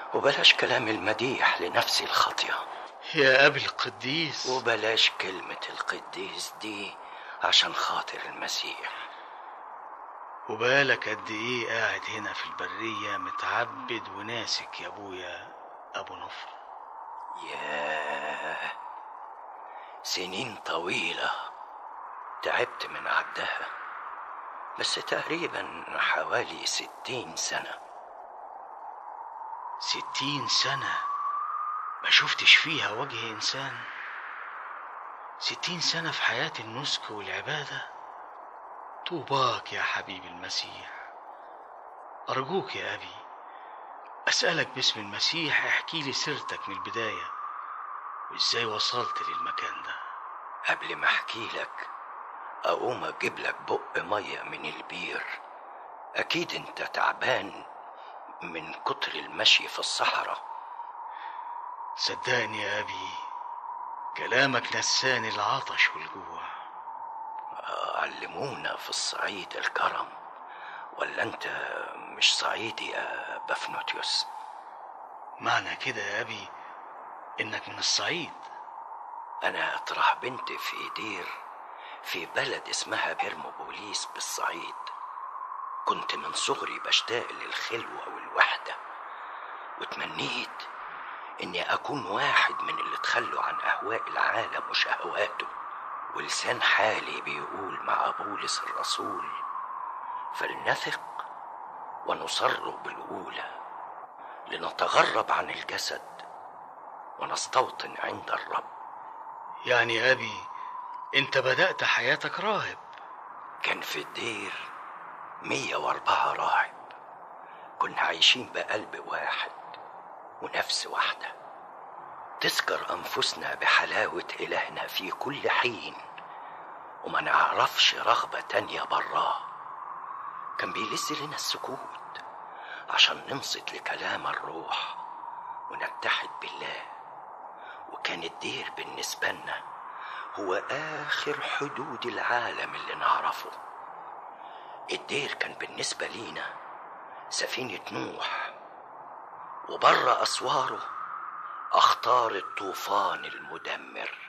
وبلاش كلام المديح لنفسي الخاطية يا أبي القديس. وبلاش كلمة القديس دي عشان خاطر المسيح. وبالك قد ايه قاعد هنا في البرية متعبد وناسك يا ابويا ابو نفر؟ ياه، سنين طويلة تعبت من عدها، بس تقريبا حوالي 60 سنة. 60 سنة ما شفتش فيها وجه إنسان؟ 60 سنة في حياة النسك والعبادة؟ طوباك يا حبيب المسيح. أرجوك يا أبي، أسألك باسم المسيح احكي لي سيرتك من البداية وإزاي وصلت للمكان ده. قبل ما احكي لك اقوم اجيب لك بق مية من البير. اكيد انت تعبان من كتر المشي في الصحراء. صدقني يا أبي كلامك نساني العطش والجوع. علمونا في الصعيد الكرم، ولا انت مش صعيدي يا بافنوتيوس؟ معنى كده يا أبي إنك من الصعيد؟ أنا أطرح بنت في دير في بلد اسمها بيرموبوليس بالصعيد. كنت من صغري بشتاق للخلوة والوحدة، وتمنيت إني أكون واحد من اللي تخلوا عن أهواء العالم وشهواته. ولسان حالي بيقول مع بولس الرسول: فلنثق ونصر بالأولى، لنتغرب عن الجسد ونستوطن عند الرب. يعني يا أبي أنت بدأت حياتك راهب؟ كان في الدير 104 راهب، كنا عايشين بقلب واحد ونفس واحدة، تذكر أنفسنا بحلاوة إلهنا في كل حين، وما نعرفش رغبة تانية براه. كان بيلز لنا السكوت عشان ننصت لكلام الروح ونتحد بالله. وكان الدير بالنسبة لنا هو آخر حدود العالم اللي نعرفه. الدير كان بالنسبة لينا سفينة نوح، وبره أسواره أخطار الطوفان المدمر.